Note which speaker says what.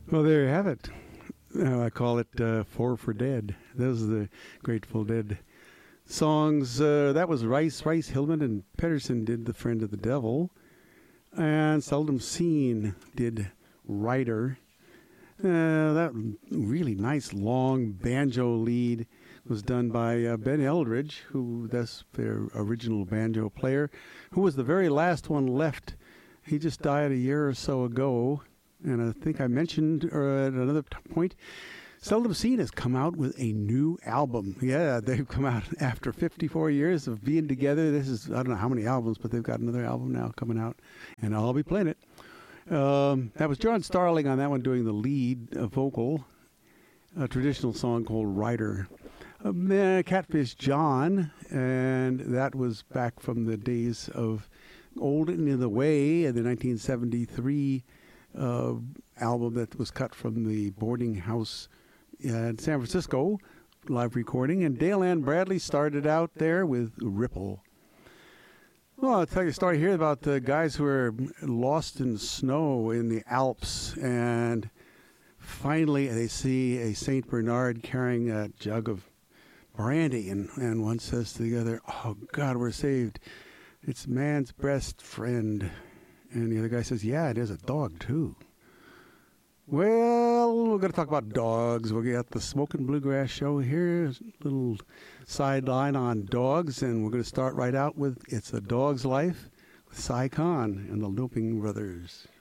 Speaker 1: Well, there you have it. I call it Four for Dead. Those are the Grateful Dead songs. That was Rice, Hillman, and Pedersen did The Friend of the Devil. And Seldom Seen did Rider. That really nice long banjo lead was done by Ben Eldridge, that's their original banjo player, who was the very last one left. He just died a year or so ago. And I think I mentioned at another point, Seldom Seen has come out with a new album. Yeah, they've come out after 54 years of being together. This is, I don't know how many albums, but they've got another album now coming out, and I'll be playing it. That was John Starling on that one doing the lead vocal, a traditional song called Rider. Catfish John, and that was back from the days of Old and in the Way and the 1973 album that was cut from the boarding house in San Francisco, live recording. And Dale Ann Bradley started out there with Ripple. Well, I'll tell you a story here about the guys who are lost in snow in the Alps, and finally they see a St. Bernard carrying a jug of brandy, and one says to the other, "Oh, God, we're saved. It's man's best friend." And the other guy says, "Yeah, it is a dog, too." Well, we're going to talk about dogs. We'll get the Smokin' Bluegrass show here, a little sideline on dogs, and we're going to start right out with It's a Dog's Life with Cy Khan and the Loping Brothers.